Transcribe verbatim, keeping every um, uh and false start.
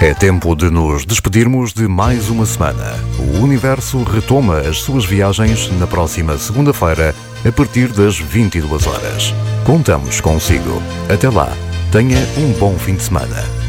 É tempo de nos despedirmos de mais uma semana. O Universo retoma as suas viagens na próxima segunda-feira, a partir das vinte e duas horas. Contamos consigo. Até lá, tenha um bom fim de semana.